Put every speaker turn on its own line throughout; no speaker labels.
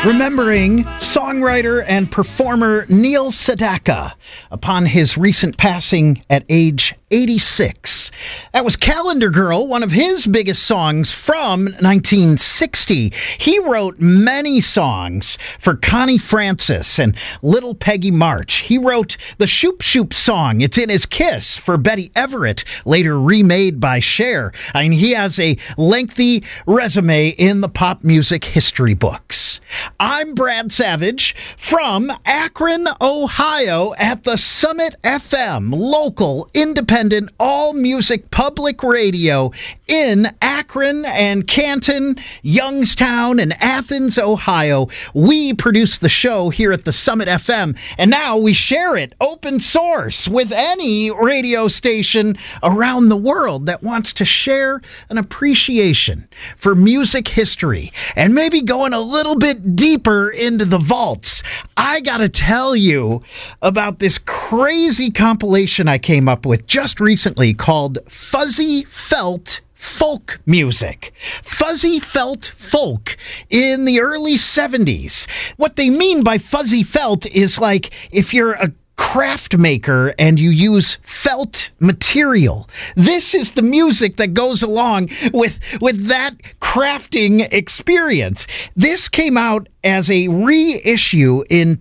Remembering songwriter and performer Neil Sedaka upon his recent passing at age 86. That was Calendar Girl, one of his biggest songs from 1960. He wrote many songs for Connie Francis and Little Peggy March. He wrote the Shoop Shoop song, It's in His Kiss, for Betty Everett, later remade by Cher. I mean, he has a lengthy resume in the pop music history books. I'm Brad Savage from Akron, Ohio at the Summit FM, local, independent, all-music public radio in Akron and Canton, Youngstown, and Athens, Ohio. We produce the show here at the Summit FM, and now we share it open source with any radio station around the world that wants to share an appreciation for music history and maybe going a little bit deeper into the vaults. I gotta tell you about this crazy compilation I came up with just recently called Fuzzy Felt Folk Music. Fuzzy Felt Folk in the early 70s. What they mean by fuzzy felt is like if you're a craft maker and you use felt material. This is the music that goes along with that crafting experience. This came out as a reissue in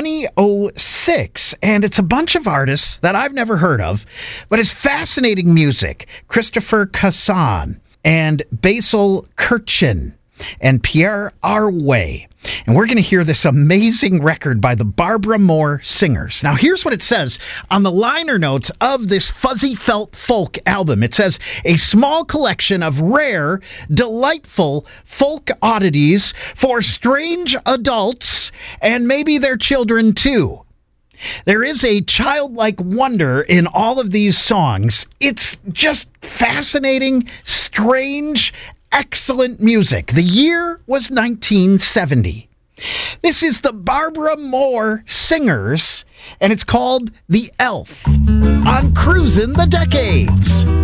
2006, and it's a bunch of artists that I've never heard of, but it's fascinating music. Christopher Casson and Basil Kirchen and Pierre Arway. And we're going to hear this amazing record by the Barbara Moore Singers. Now, here's what it says on the liner notes of this Fuzzy Felt Folk album. It says, a small collection of rare, delightful folk oddities for strange adults and maybe their children, too. There is a childlike wonder in all of these songs. It's just fascinating, strange, excellent music. The year was 1970. This is the Barbara Moore Singers, and it's called The Elf on Cruisin' the Decades.